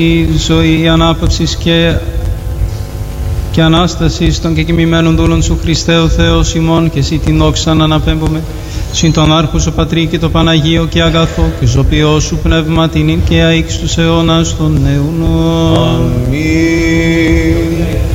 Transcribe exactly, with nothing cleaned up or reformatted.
η ζωή ανάπαυσης και, και ανάστασης των κεκοιμημένων δούλων σου Χριστέ ο Θεός ημών, και εσύ την δόξα να αναπέμπουμε συν τον Άρχουσο Πατρί και το Παναγίο και αγαθό και ζωπιό σου πνεύμα την και αΐξ τους αιώνας των αιώνων. Αμήν.